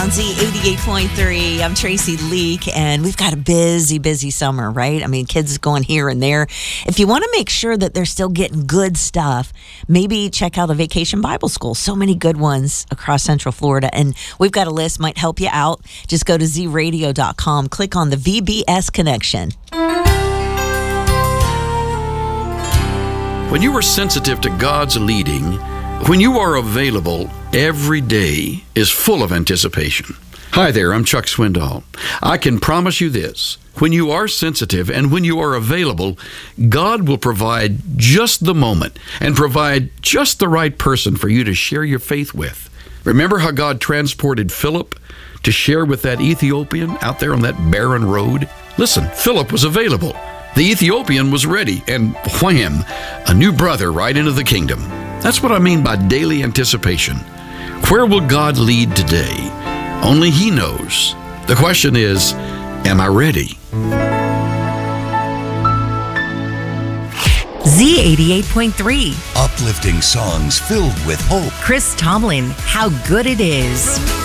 On Z88.3, I'm Tracy Leak, and we've got a busy summer, right? I mean, kids going here and there. If you want to make sure that they're still getting good stuff, maybe check out a Vacation Bible School. So many good ones across Central Florida, and we've got a list, might help you out. Just go to zradio.com, click on the VBS connection. When you are sensitive to God's leading, when you are available, every day is full of anticipation. Hi there, I'm Chuck Swindoll. I can promise you this. When you are sensitive and when you are available, God will provide just the moment and provide just the right person for you to share your faith with. Remember how God transported Philip to share with that Ethiopian out there on that barren road? Listen, Philip was available. The Ethiopian was ready, and wham, a new brother right into the kingdom. That's what I mean by daily anticipation. Where will God lead today? Only He knows. The question is, am I ready? Z88.3. Uplifting songs filled with hope. Chris Tomlin, How Good It Is.